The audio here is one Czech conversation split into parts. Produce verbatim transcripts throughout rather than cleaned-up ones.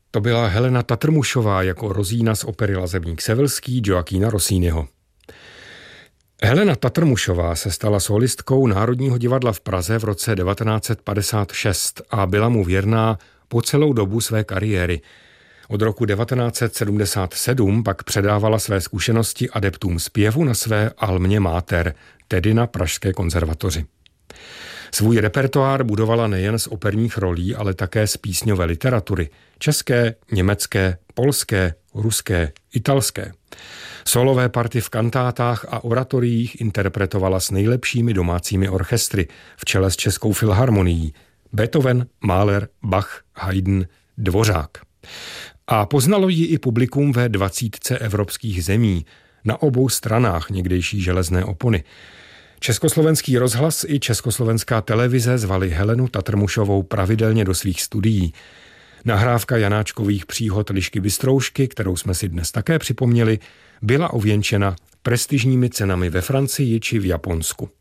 To byla Helena Tatrmušová jako Rozína z opery Lazebník Sevelský Gioacchina Rossiniho. Helena Tatrmušová se stala solistkou Národního divadla v Praze v roce devatenáct set padesát šest a byla mu věrná po celou dobu své kariéry. Od roku devatenáct set sedmdesát sedm pak předávala své zkušenosti adeptům zpěvu na své almě mater, tedy na Pražské konzervatoři. Svůj repertoár budovala nejen z operních rolí, ale také z písňové literatury, české, německé, polské, ruské, italské. Solové party v kantátách a oratoriích interpretovala s nejlepšími domácími orchestry, v čele s Českou filharmonií, Beethoven, Mahler, Bach, Haydn, Dvořák. A poznalo ji i publikum ve dvacítce evropských zemí, na obou stranách někdejší železné opony. Československý rozhlas i československá televize zvali Helenu Tatrmušovou pravidelně do svých studií. Nahrávka Janáčkových příhod Lišky Bystroušky, kterou jsme si dnes také připomněli, byla ověnčena prestižními cenami ve Francii či v Japonsku.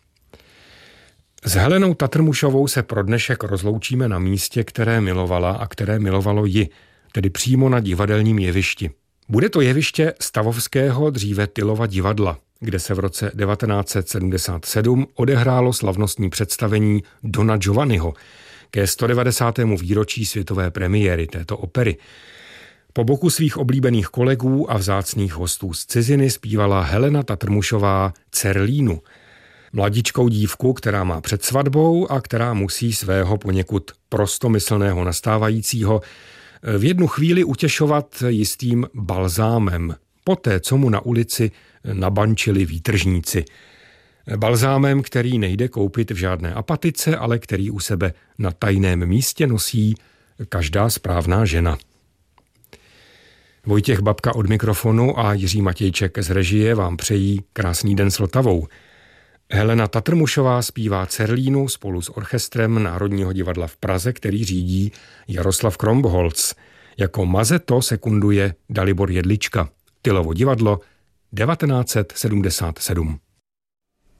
S Helenou Tatrmušovou se pro dnešek rozloučíme na místě, které milovala a které milovalo ji, tedy přímo na divadelním jevišti. Bude to jeviště stavovského, dříve Tylova divadla, kde se v roce devatenáct set sedmdesát sedm odehrálo slavnostní představení Dona Giovanniho ke sto devadesátému výročí světové premiéry této opery. Po boku svých oblíbených kolegů a vzácných hostů z ciziny zpívala Helena Tatrmušová Cerlínu, mladičkou dívku, která má před svatbou a která musí svého poněkud prostomyslného nastávajícího v jednu chvíli utěšovat jistým balzámem, poté, co mu na ulici nabančili výtržníci. Balzámem, který nejde koupit v žádné apatice, ale který u sebe na tajném místě nosí každá správná žena. Vojtěch Babka od mikrofonu a Jiří Matějček z režie vám přejí krásný den s Vltavou. Helena Tatrmušová zpívá Cerlínu spolu s orchestrem Národního divadla v Praze, který řídí Jaroslav Krombolc. Jako mazeto sekunduje Dalibor Jedlička. Tylovo divadlo devatenáct set sedmdesát sedm.